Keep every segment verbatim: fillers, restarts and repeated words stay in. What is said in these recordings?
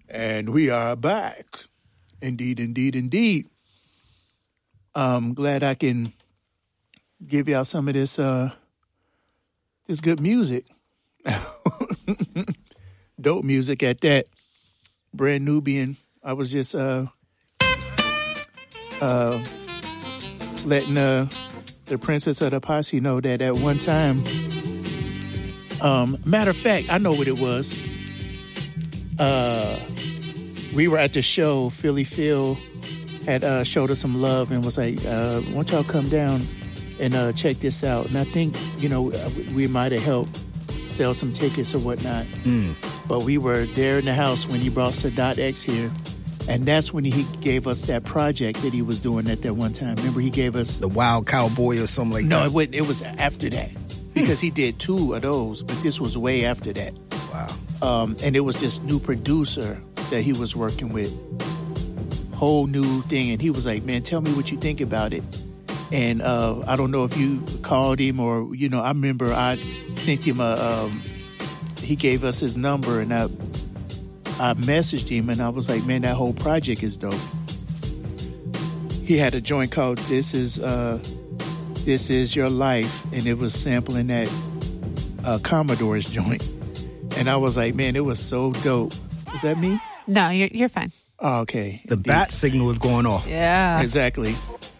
And we are back. Indeed, indeed, indeed. I'm glad I can give y'all some of this uh, this good music. Dope music at that. Brand Nubian. I was just uh, uh, letting uh, the Princess of the Posse know that at one time, um, matter of fact, I know what it was. Uh, we were at the show. Philly Phil had uh, showed us some love and was like, uh, why don't y'all come down and uh, check this out? And I think, you know, we might have helped sell some tickets or whatnot. Mm. But we were there in the house when he brought Sadat X here. And that's when he gave us that project that he was doing at that one time. Remember, he gave us... The Wild Cowboy or something like no, that? No, it, wasn't, it was after that. Because he did two of those, but this was way after that. Wow. Um, and it was this new producer that he was working with. Whole new thing. And he was like, man, tell me what you think about it. And uh, I don't know if you called him or, you know, I remember I sent him a... Um, he gave us his number and I... I messaged him and I was like, man, that whole project is dope. He had a joint called This Is uh, This Is Your Life, and it was sampling that uh, Commodore's joint. And I was like, man, it was so dope. Is that me? No, you're you're fine. Oh, okay. The Indeed. bat signal is going off. Yeah. Exactly.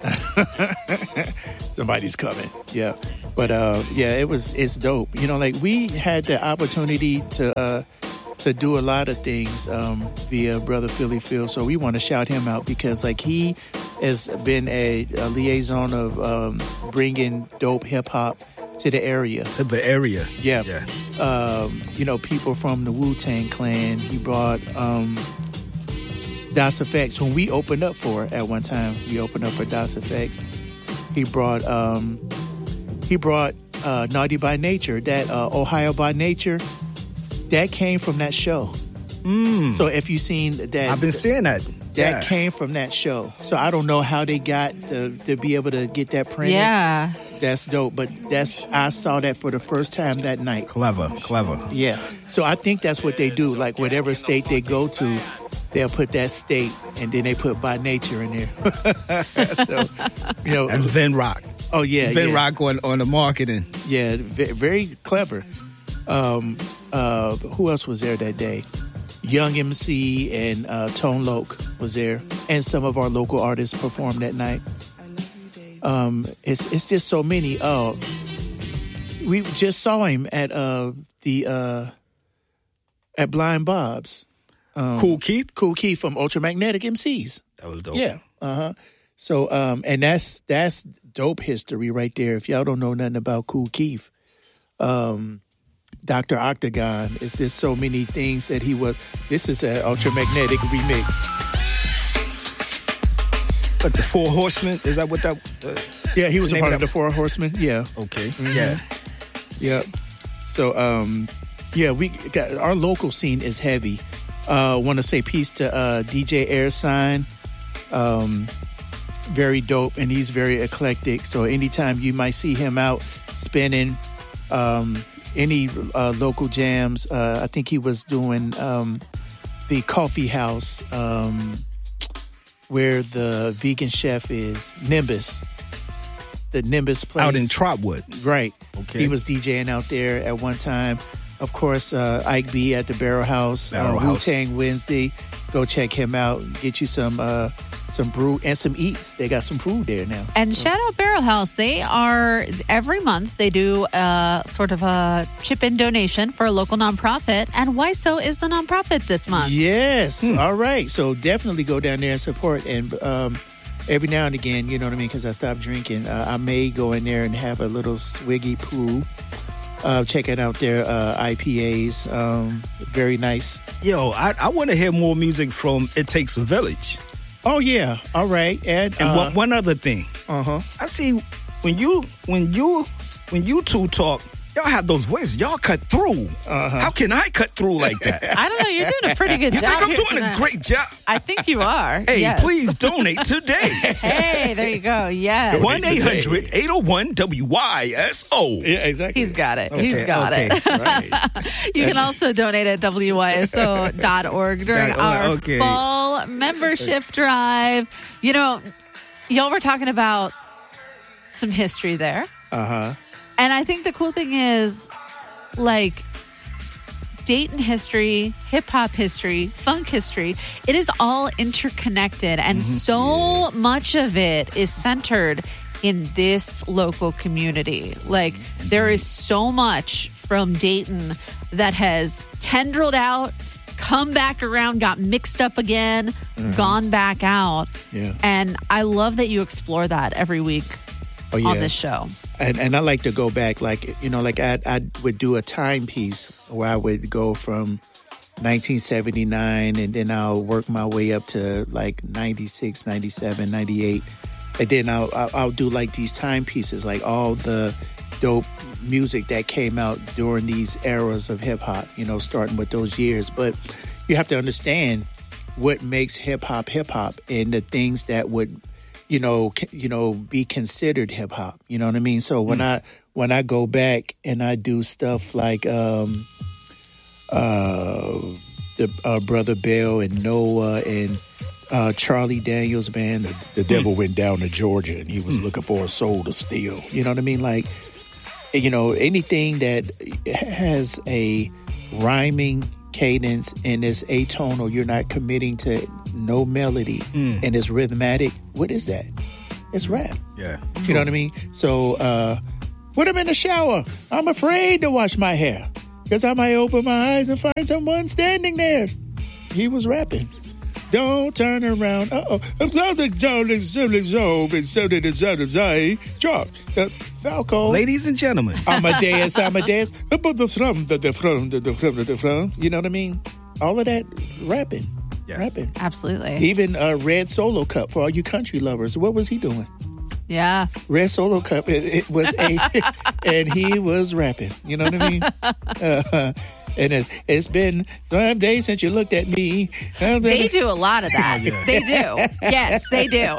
Somebody's coming. Yeah. But uh, yeah, it was it's dope. You know, like we had the opportunity to uh, to do a lot of things um, via Brother Philly Phil. So we want to shout him out because like he has been a, a liaison of um, bringing dope hip hop to the area. To the area. Yeah. yeah. Um, you know, people from the Wu-Tang Clan. He brought um, Das Effects. When we opened up for it at one time, we opened up for Das Effects. He brought um, he brought uh, Naughty by Nature, that uh, Ohio by Nature. That came from that show. Mm. So if you've seen that... I've been seeing that. That yeah. came from that show. So I don't know how they got the, to be able to get that printed. Yeah. That's dope. But that's I saw that for the first time that night. Clever, clever. Yeah. So I think that's what they do. Like whatever state they go to, they'll put that state and then they put by nature in there. So, you know. And Vin Rock. Oh, yeah. Vin yeah. Rock on, on the marketing. Yeah. V- very clever. Um, uh, who else was there that day? Young M C and uh, Tone Loc was there, and some of our local artists performed that night. Um, it's it's just so many. Oh, we just saw him at uh, the uh, at Blind Bob's. Um, Kool Keith, Kool Keith from Ultramagnetic M Cs. That was dope. Yeah. Uh huh. So um, and that's that's dope history right there. If y'all don't know nothing about Kool Keith, um. Doctor Octagon. It's just so many things that he was. This is an Ultramagnetic remix. But the Four Horsemen, is that what that? Uh, yeah, he was a part of, of the Four Horsemen. Yeah. Okay. Mm-hmm. Yeah. Yeah. So, um, yeah, we got our local scene is heavy. Uh, Want to say peace to uh, D J Airsign. Um, very dope, and he's very eclectic. So anytime you might see him out spinning. Um, Any uh, local jams. Uh, I think he was doing um, the coffee house um, where the vegan chef is, Nimbus. The Nimbus place. Out in Trotwood. Right. Okay. He was DJing out there at one time. Of course, uh, Ike B at the Barrel House. Barrel uh, House. Wu-Tang Wednesday. Go check him out. Get you some... Uh, some brew and some eats. They got some food there now. And shout out Barrel House. They are, every month, they do a sort of a chip-in donation for a local nonprofit. And Y S O is the nonprofit this month. Yes. Hmm. All right. So definitely go down there and support. And um, every now and again, you know what I mean? Because I stopped drinking. Uh, I may go in there and have a little swiggy poo. Uh, checking out their uh, I P As. Um, very nice. Yo, I, I want to hear more music from It Takes a Village. Oh yeah, all right. And, and uh, one, one other thing, uh huh. I see when you when you when you two talk, Y'all have those voices. Y'all cut through. Uh-huh. How can I cut through like that? I don't know. You're doing a pretty good you job. You think I'm here doing tonight. a great job? I think you are. Hey, yes. please donate today. Hey, there you go. Yes. one eight hundred eight oh one W Y S O. Yeah, exactly. He's got it. Okay, He's got okay. it. Right. You can also donate at W Y S O dot org during our okay. fall membership drive. You know, y'all were talking about some history there. Uh-huh. And I think the cool thing is, like, Dayton history, hip-hop history, funk history, it is all interconnected. And mm-hmm. so yes. much of it is centered in this local community. Like, there is so much from Dayton that has tendrilled out, come back around, got mixed up again, mm-hmm. gone back out. Yeah. And I love that you explore that every week oh, yeah. on this show. And, and I like to go back, like, you know, like I I would do a timepiece where I would go from nineteen seventy-nine and then I'll work my way up to like ninety-six, ninety-seven, ninety-eight. And then I'll, I'll, I'll do like these timepieces, like all the dope music that came out during these eras of hip hop, you know, starting with those years. But you have to understand what makes hip hop hip hop and the things that would, you know, you know, be considered hip hop. You know what I mean? So when mm. I when I go back and I do stuff like um, uh, the uh, Brother Bell and Noah and uh, Charlie Daniels band, the, the devil mm. went down to Georgia and he was mm. looking for a soul to steal. You know what I mean? Like, you know, anything that has a rhyming cadence and is atonal, you're not committing to no melody mm. and it's rhythmatic. What is that? It's rap. Yeah. You True. know what I mean? So uh, when I'm in the shower, I'm afraid to wash my hair because I might open my eyes and find someone standing there. He was rapping. Don't turn around. Uh-oh. Falco. Ladies and gentlemen. Amadeus, Amadeus. You know what I mean? All of that rapping. Yes. Rapping. Absolutely. Even uh, Red Solo Cup for all you country lovers. What was he doing? Yeah. Red Solo Cup, it, it was a, and he was rapping. You know what I mean? Uh, and it, it's been five days since you looked at me. They do a lot of that. Yeah. They do. Yes, they do.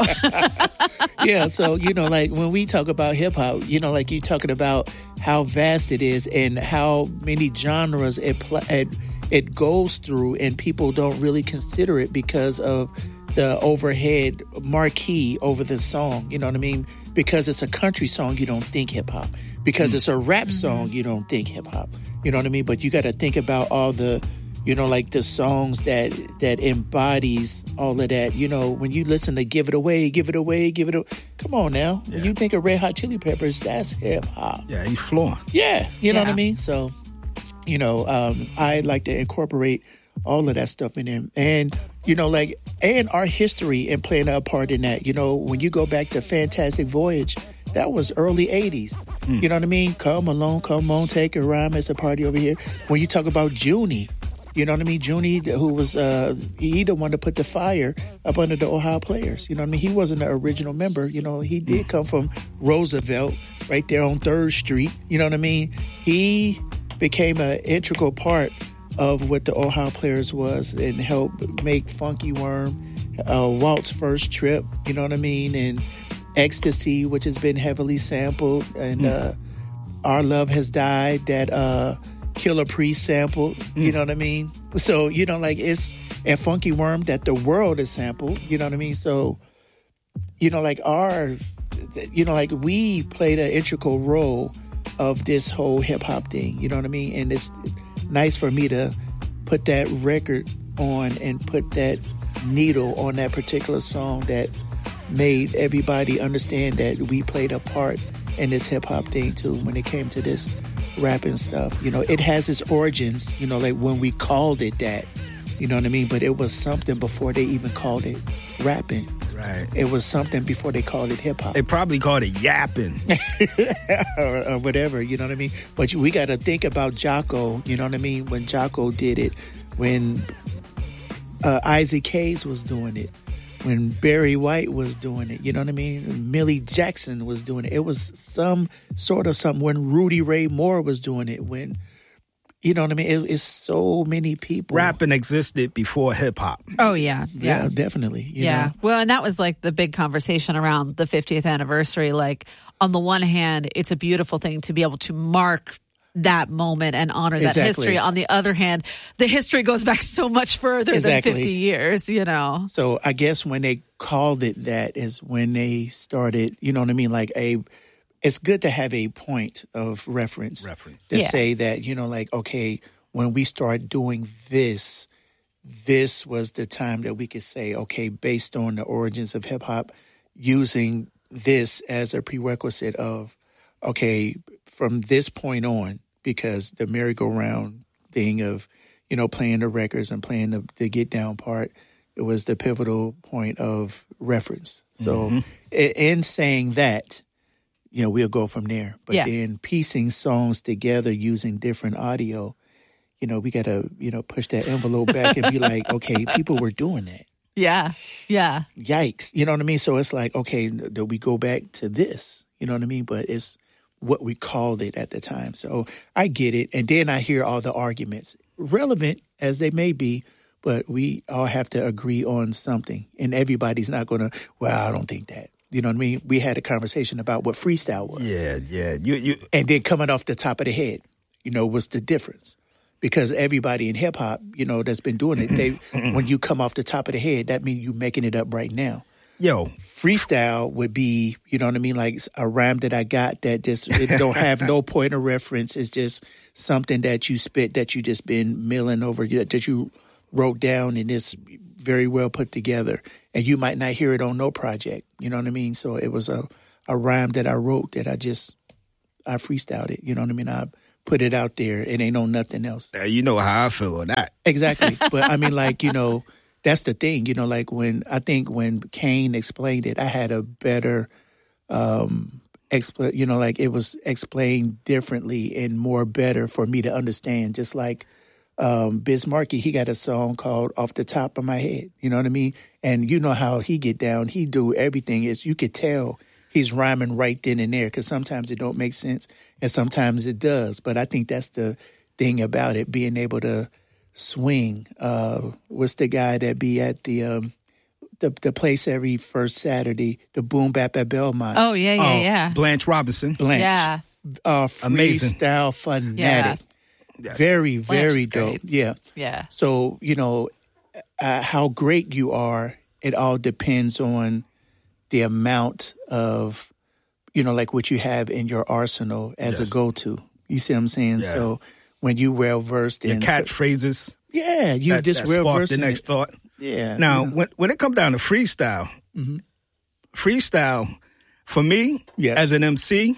Yeah, so, you know, like when we talk about hip hop, you know, like you're talking about how vast it is and how many genres it, pl- it, it goes through, and people don't really consider it because of the overhead marquee over the song. You know what I mean? Because it's a country song, you don't think hip hop. Because mm. it's a rap mm-hmm. song, you don't think hip hop. You know what I mean? But you got to think about all the, you know, like the songs that that embodies all of that. You know, when you listen to Give It Away, Give It Away, Give It Away. Come on now. Yeah. When you think of Red Hot Chili Peppers, that's hip hop. Yeah, he's flowing. Yeah, you know yeah. what I mean? So, you know, um, I like to incorporate all of that stuff in there. And, you know, like, and our history and playing a part in that. You know, when you go back to Fantastic Voyage, that was early eighties. Mm. You know what I mean? Come along, come on, take a rhyme. It's a party over here. When you talk about Junie, you know what I mean? Junie, who was, uh, he the one to put the fire up under the Ohio Players. You know what I mean? He wasn't the original member. You know, he did come from Roosevelt right there on third Street. You know what I mean? He became an integral part of what the Ohio Players was and helped make Funky Worm, uh, Walt's First Trip, you know what I mean? And Ecstasy, which has been heavily sampled, and mm. uh, Our Love Has Died, that uh, Killer Priest sampled, mm. you know what I mean? So, you know, like it's, and Funky Worm that the world is sampled, you know what I mean? So, you know, like our, you know, like we played an integral role of this whole hip hop thing, you know what I mean? And it's nice for me to put that record on and put that needle on that particular song that made everybody understand that we played a part in this hip-hop thing too when it came to this rapping stuff. You know, it has its origins, you know, like when we called it that, you know what I mean? But it was something before they even called it rapping. Right. It was something before they called it hip-hop. They probably called it yapping. or, or whatever, you know what I mean? But we got to think about Jocko, you know what I mean? When Jocko did it, when uh, Isaac Hayes was doing it, when Barry White was doing it, you know what I mean? Millie Jackson was doing it. It was some sort of something when Rudy Ray Moore was doing it. When, you know what I mean? It, it's so many people. Rapping existed before hip hop. Oh, yeah. Yeah, yeah definitely. You yeah. know? Well, and that was like the big conversation around the fiftieth anniversary. Like, on the one hand, it's a beautiful thing to be able to mark that moment and honor that Exactly. history. On the other hand, the history goes back so much further Exactly. than fifty years, you know. So I guess when they called it that is when they started, you know what I mean? Like a, it's good to have a point of reference. Reference. To Yeah. say that, you know, like, okay, when we start doing this, this was the time that we could say, okay, based on the origins of hip hop, using this as a prerequisite of, okay, from this point on, because the merry-go-round thing of, you know, playing the records and playing the, the get down part, it was the pivotal point of reference. So Mm-hmm. i- in saying that, you know, we'll go from there. But Yeah. then piecing songs together using different audio, you know, we got to, you know, push that envelope back and be like, okay, people were doing that. Yeah. Yeah. Yikes. You know what I mean? So it's like, okay, do we go back to this? You know what I mean? But it's what we called it at the time. So I get it. And then I hear all the arguments, relevant as they may be, but we all have to agree on something. And everybody's not going to, well, I don't think that. You know what I mean? We had a conversation about what freestyle was. Yeah, yeah. You, you. And then coming off the top of the head, you know, what's the difference? Because everybody in hip hop, you know, that's been doing it, they when you come off the top of the head, that means you're making it up right now. Yo, Freestyle would be, you know what I mean, like a rhyme that I got that just it don't have no point of reference. It's just something that you spit that you just been milling over, that you wrote down, and it's very well put together. And you might not hear it on no project. You know what I mean? So it was a, a rhyme that I wrote that I just, I freestyled it. You know what I mean? I put it out there. It ain't on nothing else. uh, you know how I feel on that. Exactly. But I mean, like, you know, that's the thing, you know, like when, I think when Kane explained it, I had a better, um, expl- you know, like it was explained differently and more better for me to understand. Just like, um, Biz Markie, he got a song called Off the Top of My Head. You know what I mean? And you know how he get down. He do everything. Is you could tell he's rhyming right then and there, because sometimes it don't make sense and sometimes it does. But I think that's the thing about it, being able to swing. Uh, what's the guy that be at the um, the the place every first Saturday, the Boom Bap at Belmont? Oh, yeah, yeah, Oh, yeah. Blanche Robinson. Blanche. Yeah. Uh, Amazing. freestyle fanatic. Yeah. Yes. Very, Blanche very is dope. great. Yeah. Yeah. So, you know, uh, how great you are, it all depends on the amount of, you know, like what you have in your arsenal as Yes. a go-to. You see what I'm saying? Yeah. So when you well-versed Your in... catchphrases. Yeah, you that, just that sparked well-versed the in next it. thought. Yeah. Now, you know. when when it comes down to freestyle, freestyle, for me, Yes. as an M C,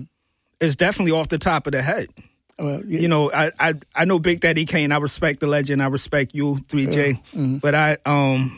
is definitely off the top of the head. Well, yeah. You know, I, I I know Big Daddy Kane. I respect the legend. I respect you, three J. But I, um,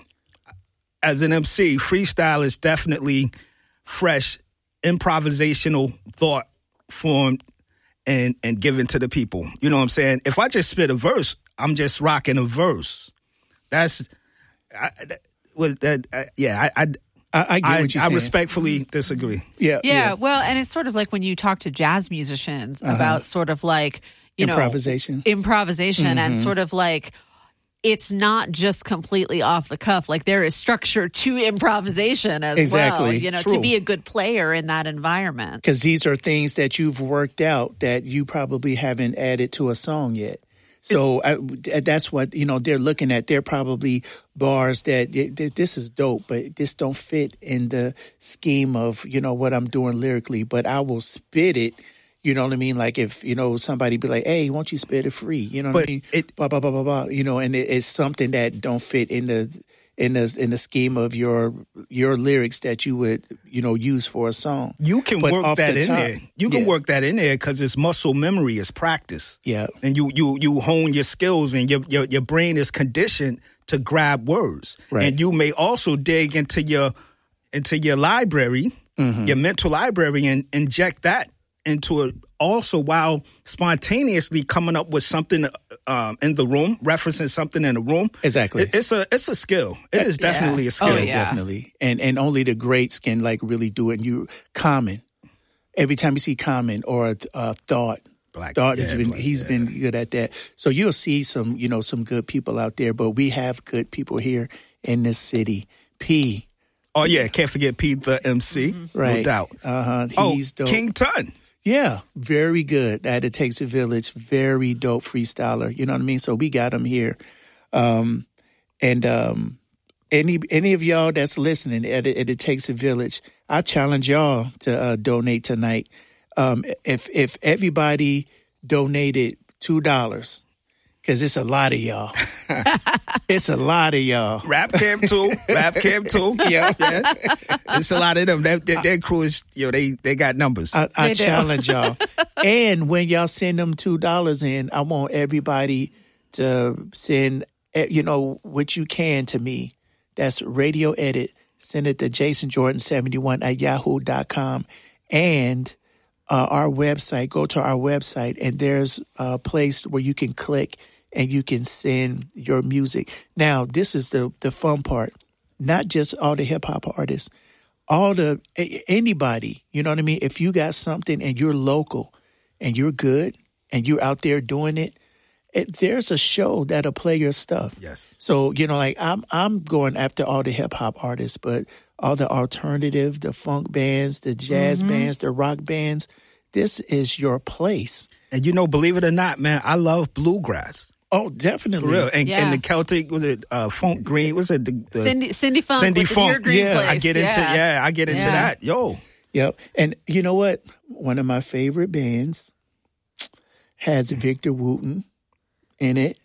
as an M C, freestyle is definitely fresh, improvisational thought formed and and given to the people. You know what I'm saying? If I just spit a verse, I'm just rocking a verse. That's, I, that, well, that uh, yeah. I I I, I get I, what you're I saying. respectfully disagree. Yeah, Yeah, well, and it's sort of like when you talk to jazz musicians about sort of like, you Improvisation. know, improvisation and sort of like it's not just completely off the cuff. Like there is structure to improvisation as well, Exactly. you know, True. to be a good player in that environment. Because these are things that you've worked out that you probably haven't added to a song yet. So I, that's what, you know, they're looking at. They're probably bars that this is dope, but this don't fit in the scheme of, you know, what I'm doing lyrically. But I will spit it. You know what I mean? Like if, you know, somebody be like, hey, won't you spit it free? You know what But I mean? it- blah, blah, blah, blah, blah. You know, and it, it's something that don't fit in the in the in the scheme of your your lyrics that you would, you know, use for a song. You can But work off that the in top, there. You can yeah. work that in there because it's muscle memory, it's practice. Yeah. And you you you hone your skills and your your, your brain is conditioned to grab words. Right. And you may also dig into your into your library, Mm-hmm. your mental library, and inject that into a, also while spontaneously coming up with something um, in the room, referencing something in the room. Exactly. It, it's a it's a skill. It is Yeah. definitely a skill. Oh, yeah. Definitely. And and only the greats can like really do it. And you, Common, every time you see Common or uh, Thought, Black- Thought, yeah, has been, Black- he's yeah. been good at that. So you'll see some, you know, some good people out there, but we have good people here in this city. P, Oh yeah, can't forget Pete the M C, right? no doubt. Uh-huh. He's oh, dope. King Tun. Yeah, very good at It Takes a Village. Very dope freestyler. You know what I mean? So we got him here. Um, and um, any any of y'all that's listening at It, at It Takes a Village, I challenge y'all to uh, donate tonight. Um, if if everybody donated two dollars, because it's a lot of y'all. It's a lot of y'all. Rap Camp too. Rap Camp too. Yeah. yeah. It's a lot of them. That, that, that crew is, yo, they, they got numbers. I, I They do. challenge y'all. And when y'all send them two dollars in, I want everybody to send, eh, you know, what you can to me. That's radio edit. Send it to jason jordan seventy-one at yahoo dot com. And uh, our website, go to our website, and there's a place where you can click and you can send your music. Now, this is the, the fun part. Not just all the hip-hop artists. All the a- anybody, you know what I mean? If you got something and you're local and you're good and you're out there doing it, it there's a show that'll play your stuff. Yes. So, you know, like I'm I'm going after all the hip hop artists, but all the alternative, the funk bands, the jazz bands, the rock bands, this is your place. And you know, believe it or not, man, I love bluegrass. Oh, definitely. For real. And, Yeah. and the Celtic, was it uh, Funk Green? Was it the, the Cindy Cindy Funk. Cindy with the Funk? Your Green Yeah, Place. I get into yeah, I get into Yeah. that. Yo. Yep. And you know what? One of my favorite bands has Victor Wooten in it.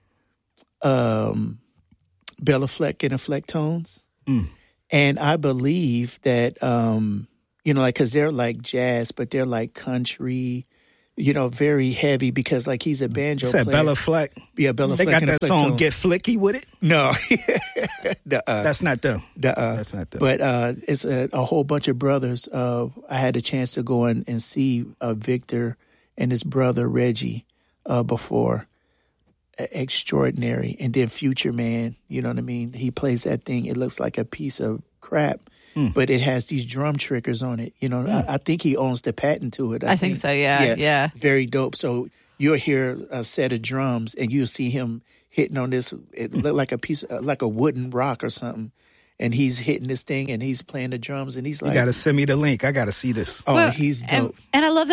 Um, Bella Fleck and the Flecktones. Mm. And I believe that, um, you know, like, because they're like jazz, but they're like country, you know, very heavy because, like, he's a banjo Said player. Bella Fleck. Yeah, Bella They Fleck got and the that song Flecktones. Get Flicky with it. No. the, uh, That's not them. the, uh, That's not them. But uh, it's a, a whole bunch of brothers. Uh, I had a chance to go in and see uh, Victor and his brother Reggie uh, before. E- Extraordinary. And then Future Man, you know what I mean? He plays that thing. It looks like a piece of crap, but it has these drum triggers on it. You know, I, I think he owns the patent to it. I think so, yeah, yeah. Very dope. So you'll hear a set of drums and you'll see him hitting on this. It looked like a piece, of, like a wooden rock or something. And he's hitting this thing and he's playing the drums and he's You like, got to send me the link. I got to see this. oh, Well, he's dope. And, and I love that